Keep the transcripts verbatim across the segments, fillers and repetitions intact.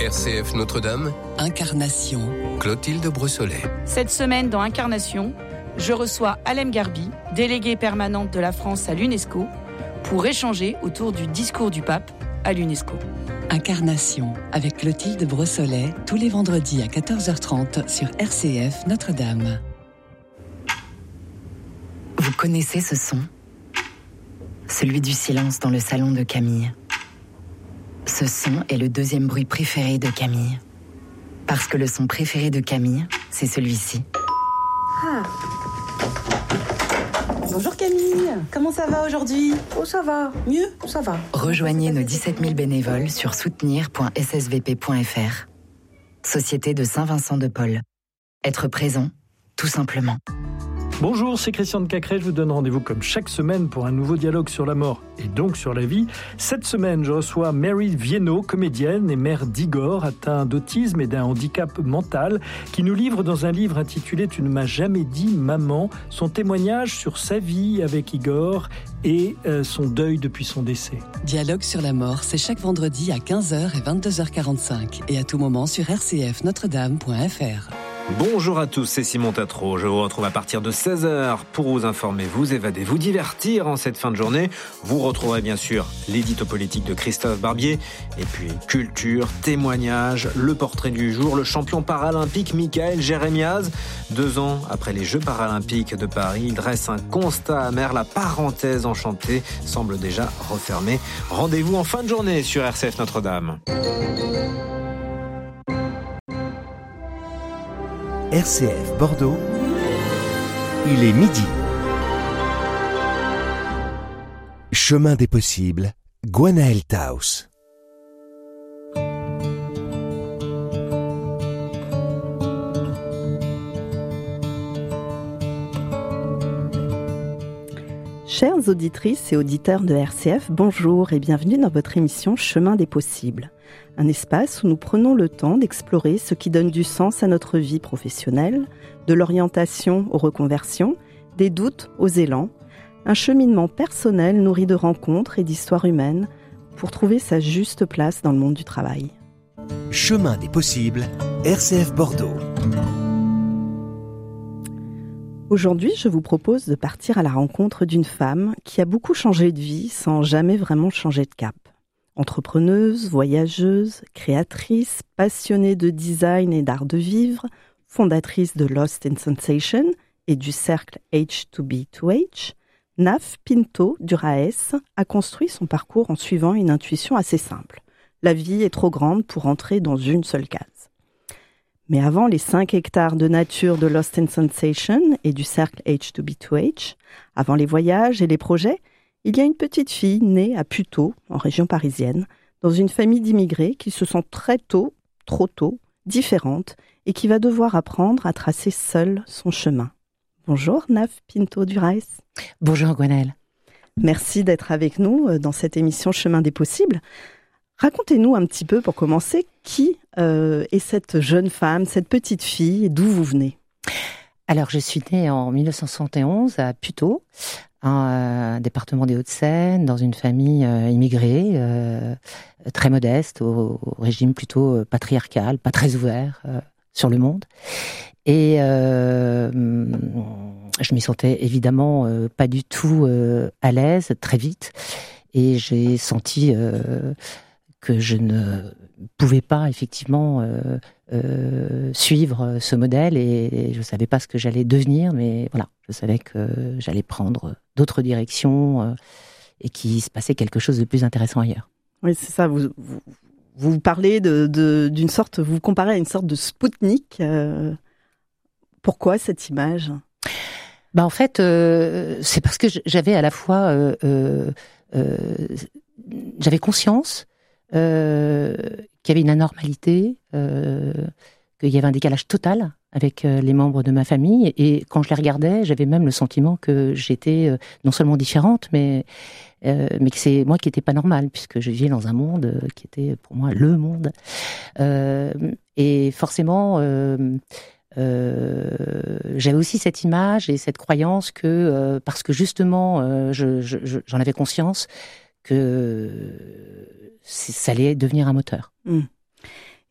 R C F Notre-Dame, Incarnation, Clotilde Brossolet. Cette semaine dans Incarnation, je reçois Alem Garbi, déléguée permanente de la France à l'UNESCO, pour échanger autour du discours du pape à l'UNESCO. Incarnation, avec Clotilde Brossolet, tous les vendredis à quatorze heures trente sur R C F Notre-Dame. Vous connaissez ce son ? Celui du silence dans le salon de Camille. Ce son est le deuxième bruit préféré de Camille. Parce que le son préféré de Camille, c'est celui-ci. Ah. Bonjour Camille, comment ça va aujourd'hui ? Oh ça va, mieux, ça va. Rejoignez nos dix-sept mille bénévoles sur soutenir point s s v p point f r. Société de Saint-Vincent de Paul. Être présent, tout simplement. Bonjour, c'est Christian de Cacré, je vous donne rendez-vous comme chaque semaine pour un nouveau dialogue sur la mort et donc sur la vie. Cette semaine, je reçois Mary Viennot, comédienne et mère d'Igor, atteint d'autisme et d'un handicap mental, qui nous livre dans un livre intitulé « Tu ne m'as jamais dit maman » son témoignage sur sa vie avec Igor et euh, son deuil depuis son décès. Dialogue sur la mort, c'est chaque vendredi à quinze heures et vingt-deux heures quarante-cinq et à tout moment sur r c f notre dame point f r. Bonjour à tous, c'est Simon Tatro. Je vous retrouve à partir de seize heures pour vous informer, vous évader, vous divertir en cette fin de journée. Vous retrouverez bien sûr l'édito politique de Christophe Barbier, et puis culture, témoignages, le portrait du jour, le champion paralympique Michael Jérémiaz. Deux ans après les Jeux paralympiques de Paris, il dresse un constat amer. La parenthèse enchantée semble déjà refermée. Rendez-vous en fin de journée sur R C F Notre-Dame. R C F Bordeaux, il est midi. Chemin des possibles, Gwenaëlle Taus. Chères auditrices et auditeurs de R C F, bonjour et bienvenue dans votre émission Chemin des possibles. Un espace où nous prenons le temps d'explorer ce qui donne du sens à notre vie professionnelle, de l'orientation aux reconversions, des doutes aux élans, un cheminement personnel nourri de rencontres et d'histoires humaines pour trouver sa juste place dans le monde du travail. Chemin des possibles, R C F Bordeaux. Aujourd'hui, je vous propose de partir à la rencontre d'une femme qui a beaucoup changé de vie sans jamais vraiment changer de cap. Entrepreneuse, voyageuse, créatrice, passionnée de design et d'art de vivre, fondatrice de Lost in Sensation et du cercle H deux B deux H, Naf Pinto Duraes a construit son parcours en suivant une intuition assez simple. La vie est trop grande pour entrer dans une seule case. Mais avant les cinq hectares de nature de Lost in Sensation et du cercle H deux B deux H, avant les voyages et les projets, il y a une petite fille née à Puteaux, en région parisienne, dans une famille d'immigrés qui se sent très tôt, trop tôt, différente et qui va devoir apprendre à tracer seule son chemin. Bonjour Naf Pinto Duraes. Bonjour Gwenaëlle. Merci d'être avec nous dans cette émission Chemin des possibles. Racontez-nous un petit peu, pour commencer, qui euh, est cette jeune femme, cette petite fille, et d'où vous venez ? Alors, je suis née en dix-neuf cent soixante et onze à Puteaux, un euh, département des Hauts-de-Seine, dans une famille euh, immigrée, euh, très modeste, au, au régime plutôt euh, patriarcal, pas très ouvert euh, sur le monde. Et euh, je m'y sentais évidemment euh, pas du tout euh, à l'aise, très vite. Et j'ai senti euh, que je ne pouvais pas effectivement euh, euh, suivre ce modèle et je ne savais pas ce que j'allais devenir, mais voilà, je savais que j'allais prendre d'autres directions euh, et qu'il se passait quelque chose de plus intéressant ailleurs. Oui, c'est ça, vous, vous, vous parlez de, de, d'une sorte, vous comparez à une sorte de Spoutnik. Euh, pourquoi cette image ? Bah en fait, euh, c'est parce que j'avais à la fois, euh, euh, euh, j'avais conscience Euh, qu'il y avait une anormalité, euh, qu'il y avait un décalage total avec euh, les membres de ma famille. Et quand je les regardais, j'avais même le sentiment que j'étais euh, non seulement différente, mais, euh, mais que c'est moi qui n'étais pas normale, puisque je vivais dans un monde euh, qui était pour moi le monde. Euh, et forcément, euh, euh, j'avais aussi cette image et cette croyance que, euh, parce que justement, euh, je, je, j'en avais conscience, que ça allait devenir un moteur. Mmh.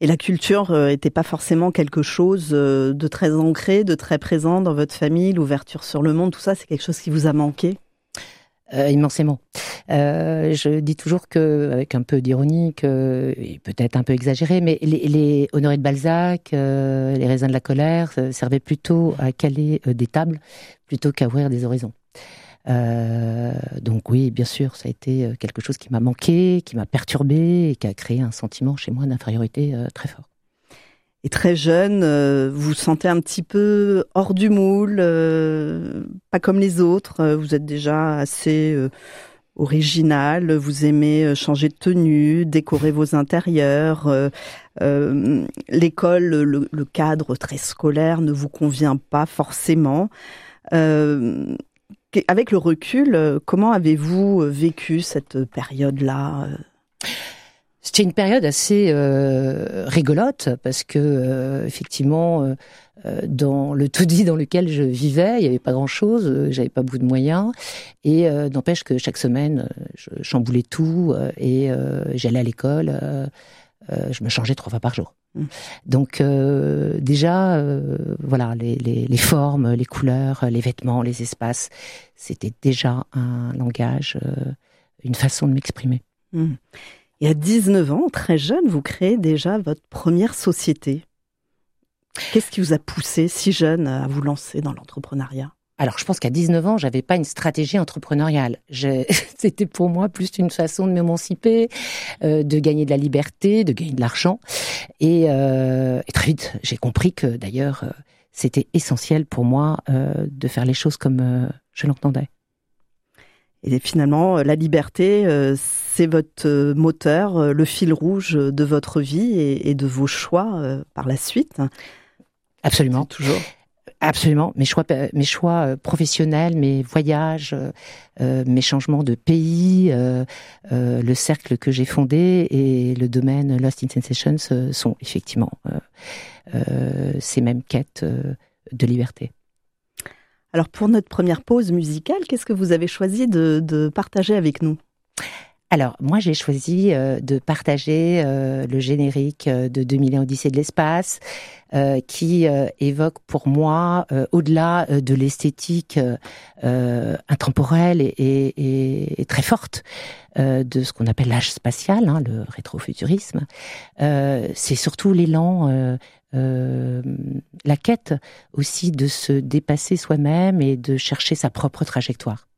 Et la culture n'était pas forcément quelque chose de très ancré, de très présent dans votre famille, l'ouverture sur le monde, tout ça, c'est quelque chose qui vous a manqué ? Euh, immensément. Euh, je dis toujours que, avec un peu d'ironie, que, et peut-être un peu exagéré, mais les, les Honoré de Balzac, euh, les raisins de la colère, euh, servaient plutôt à caler euh, des tables plutôt qu'à ouvrir des horizons. Euh, donc oui, bien sûr, ça a été quelque chose qui m'a manqué, qui m'a perturbé et qui a créé un sentiment chez moi d'infériorité euh, très fort. Et très jeune, euh, vous vous sentez un petit peu hors du moule, euh, pas comme les autres. Vous êtes déjà assez euh, original, vous aimez changer de tenue, décorer vos intérieurs. Euh, euh, l'école, le, le cadre très scolaire ne vous convient pas forcément. Euh, avec le recul, comment avez-vous vécu cette période-là ? C'était une période assez euh, rigolote parce que euh, effectivement, euh, dans le taudis dans lequel je vivais, il y avait pas grand-chose, euh, j'avais pas beaucoup de moyens, et euh, n'empêche que chaque semaine, je chamboulais tout euh, et euh, j'allais à l'école. Euh, euh, je me changeais trois fois par jour. Mmh. Donc euh, déjà, euh, voilà, les, les, les formes, les couleurs, les vêtements, les espaces, c'était déjà un langage, euh, une façon de m'exprimer. Mmh. Et à dix-neuf ans, très jeune, vous créez déjà votre première société. Qu'est-ce qui vous a poussé si jeune à vous lancer dans l'entrepreneuriat ? Alors, je pense qu'à dix-neuf ans, j'avais pas une stratégie entrepreneuriale. Je, c'était pour moi plus une façon de m'émanciper, euh, de gagner de la liberté, de gagner de l'argent. Et, euh, et très vite, j'ai compris que d'ailleurs, euh, c'était essentiel pour moi euh, de faire les choses comme euh, je l'entendais. Et finalement, la liberté, euh, c'est votre moteur, euh, le fil rouge de votre vie et, et de vos choix euh, par la suite. Absolument. C'est toujours. Absolument. Mes choix, mes choix professionnels, mes voyages, euh, mes changements de pays, euh, euh, le cercle que j'ai fondé et le domaine Lost in Sensations euh, sont effectivement euh, euh, ces mêmes quêtes euh, de liberté. Alors pour notre première pause musicale, qu'est-ce que vous avez choisi de, de partager avec nous ? Alors, moi, j'ai choisi euh, de partager euh, le générique de deux mille un Odyssée de l'espace, euh, qui euh, évoque pour moi, euh, au-delà euh, de l'esthétique euh, intemporelle et, et, et, et très forte euh, de ce qu'on appelle l'âge spatial, hein, le rétrofuturisme, euh, c'est surtout l'élan, euh, euh, la quête aussi de se dépasser soi-même et de chercher sa propre trajectoire.